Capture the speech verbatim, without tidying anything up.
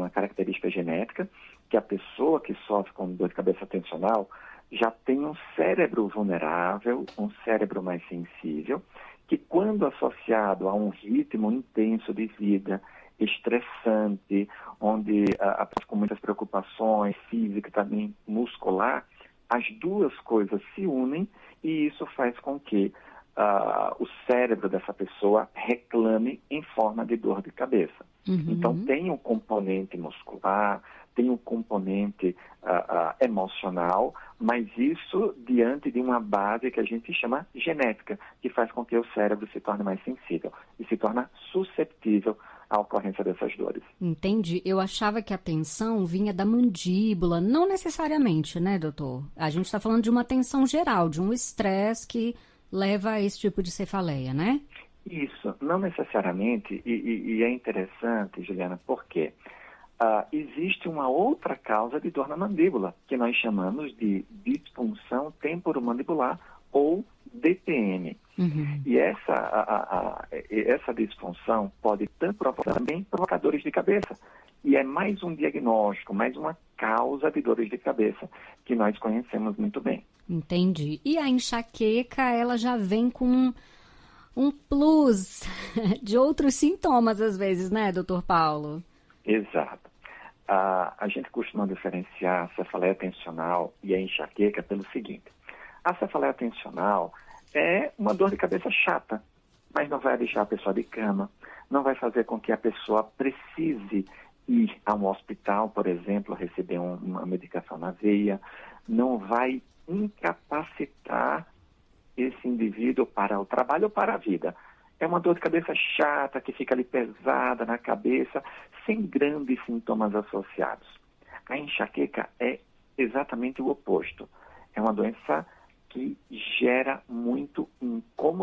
uma característica genética, que a pessoa que sofre com dor de cabeça tensional já tem um cérebro vulnerável, um cérebro mais sensível, que quando associado a um ritmo intenso de vida, estressante, onde a, a pessoa com muitas preocupações físicas, também muscular, as duas coisas se unem e isso faz com que uh, o cérebro dessa pessoa reclame em forma de dor de cabeça. Uhum. Então tem um componente muscular, tem um componente uh, uh, emocional, mas isso diante de uma base que a gente chama genética, que faz com que o cérebro se torne mais sensível e se torne susceptível à ocorrência dessas dores. Entendi. Eu achava que a tensão vinha da mandíbula, não necessariamente, né, doutor? A gente está falando de uma tensão geral, de um estresse que leva a esse tipo de cefaleia, né? Isso, não necessariamente, e, e, e é interessante, Juliana, porque Uh, existe uma outra causa de dor na mandíbula, que nós chamamos de disfunção temporomandibular ou D T M. Uhum. E essa, a, a, a, essa disfunção pode provocar também provocadores de cabeça. E é mais um diagnóstico, mais uma causa de dores de cabeça que nós conhecemos muito bem. Entendi. E a enxaqueca, ela já vem com um, um plus de outros sintomas, às vezes, né, doutor Paulo? Exato. A, a gente costuma diferenciar a cefaleia tensional e a enxaqueca pelo seguinte. A cefaleia tensional é uma dor de cabeça chata, mas não vai deixar a pessoa de cama, não vai fazer com que a pessoa precise ir a um hospital, por exemplo, receber um, uma medicação na veia, não vai incapacitar esse indivíduo para o trabalho ou para a vida. É uma dor de cabeça chata, que fica ali pesada na cabeça, sem grandes sintomas associados. A enxaqueca é exatamente o oposto. É uma doença que gera muito incômodo